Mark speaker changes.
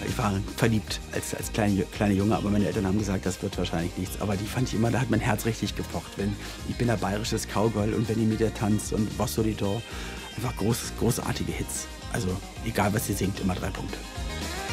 Speaker 1: Ich war verliebt als kleiner Junge, aber meine Eltern haben gesagt, das wird wahrscheinlich nichts. Aber die fand ich immer, da hat mein Herz richtig gepocht. Wenn „Ich bin ein bayerisches Cowgirl“ und „Wenn ihr mit ihr tanzt“ und „Was Solidor“, einfach großartige Hits. Also, egal was sie singt, immer 3 Punkte.